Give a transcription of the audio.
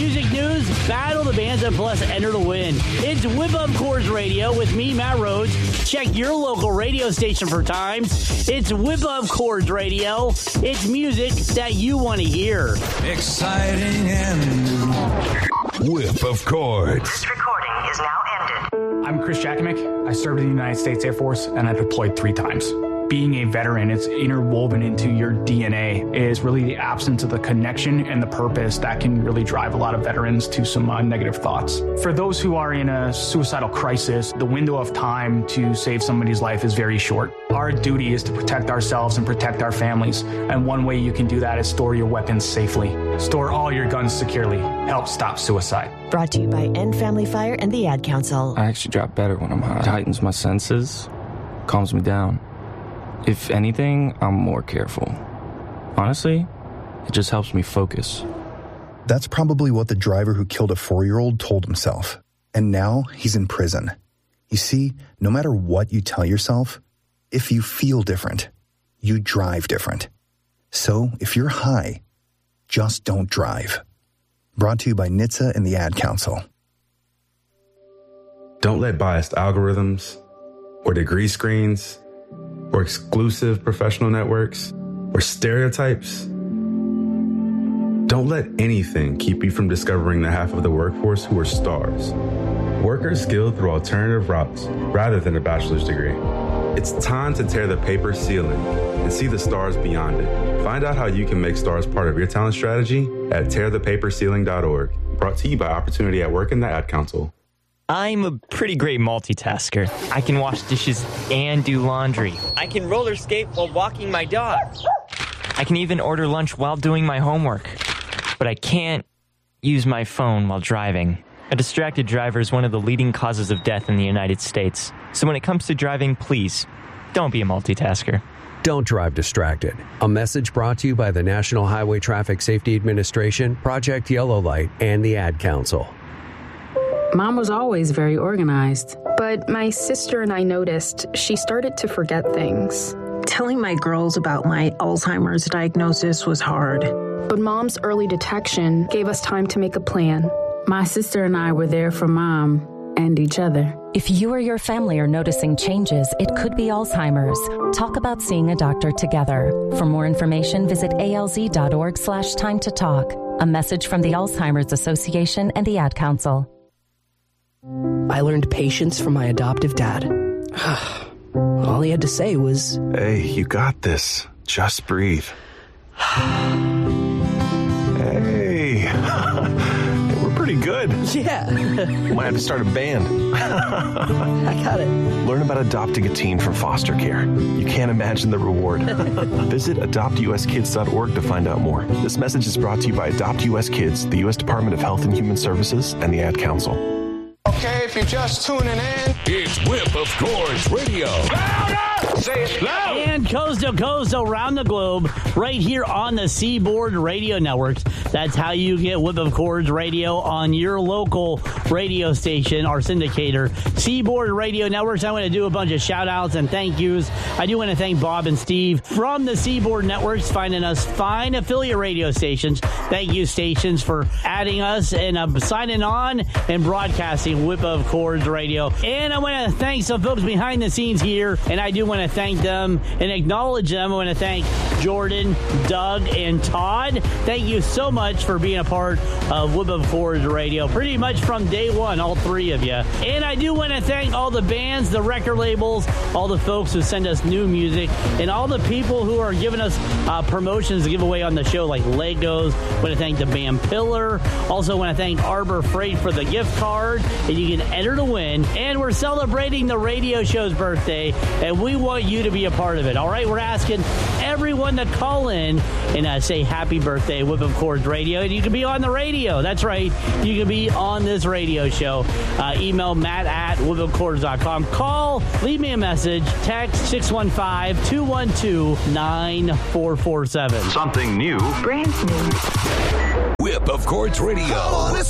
music news, battle the bands, and plus enter to win. It's Whip Up Chords Radio with me, Matt Rhodes. Check your local radio station for times. It's Whip Up Chords Radio. It's music that you want to hear. Exciting and new. Whip of Chords. This recording is now ended. I'm Chris Jakimick. I served in the United States Air Force, and I deployed 3 times. Being a veteran, it's interwoven into your DNA. It is really the absence of the connection and the purpose that can really drive a lot of veterans to some negative thoughts. For those who are in a suicidal crisis, the window of time to save somebody's life is very short. Our duty is to protect ourselves and protect our families. And one way you can do that is store your weapons safely. Store all your guns securely. Help stop suicide. Brought to you by End Family Fire and the Ad Council. I actually drop better when I'm high. It heightens my senses, calms me down. If anything, I'm more careful. Honestly, it just helps me focus. That's probably what the driver who killed a 4-year-old told himself. And now he's in prison. You see, no matter what you tell yourself, if you feel different, you drive different. So if you're high, just don't drive. Brought to you by NHTSA and the Ad Council. Don't let biased algorithms or degree screens or exclusive professional networks or stereotypes. Don't let anything keep you from discovering the half of the workforce who are stars. Workers skilled through alternative routes rather than a bachelor's degree. It's time to tear the paper ceiling and see the stars beyond it. Find out how you can make stars part of your talent strategy at tearthepaperceiling.org. Brought to you by Opportunity at Work and the Ad Council. I'm a pretty great multitasker. I can wash dishes and do laundry. I can roller skate while walking my dog. I can even order lunch while doing my homework. But I can't use my phone while driving. A distracted driver is one of the leading causes of death in the United States. So when it comes to driving, please, don't be a multitasker. Don't drive distracted. A message brought to you by the National Highway Traffic Safety Administration, Project Yellow Light, and the Ad Council. Mom was always very organized. But my sister and I noticed she started to forget things. Telling my girls about my Alzheimer's diagnosis was hard. But Mom's early detection gave us time to make a plan. My sister and I were there for Mom and each other. If you or your family are noticing changes, it could be Alzheimer's. Talk about seeing a doctor together. For more information, visit alz.org/time to talk. A message from the Alzheimer's Association and the Ad Council. I learned patience from my adoptive dad. All he had to say was, "Hey, you got this. Just breathe." Hey, we're pretty good. Yeah. Might have to start a band. I got it. Learn about adopting a teen from foster care. You can't imagine the reward. Visit adoptuskids.org to find out more. This message is brought to you by Adopt US Kids, the U.S. Department of Health and Human Services, and the Ad Council. Okay, if you're just tuning in, it's Whip of Chords Radio. Louder! Say it loud! And coast to coast around the globe, right here on the Seaboard Radio Networks. That's how you get Whip of Chords Radio on your local radio station, our syndicator, Seaboard Radio Networks. I want to do a bunch of shout-outs and thank yous. I do want to thank Bob and Steve from the Seaboard Networks, finding us fine affiliate radio stations. Thank you, stations, for adding us and signing on and broadcasting Whip of Chords Radio. And I want to thank some folks behind the scenes here, and I do want to thank them and acknowledge them. I want to thank Jordan, Doug, and Todd. Thank you so much for being a part of Whip of Chords Radio, pretty much from day one, all 3 of you. And I do want to thank all the bands, the record labels, all the folks who send us new music, and all the people who are giving us promotions to give away on the show, like Legos. I want to thank the band Pillar. Also want to thank Arbor Freight for the gift card, and you can enter to win. And we're celebrating the radio show's birthday, and we want you to be a part of it. All right, we're asking everyone to call in and say happy birthday, Whip of Chords Radio, and you can be on the radio. That's right, you can be on this radio show. Email matt@whipofchords.com. Call, leave me a message, text 615-212-9447. Something new. Brand new. Whip of Chords Radio.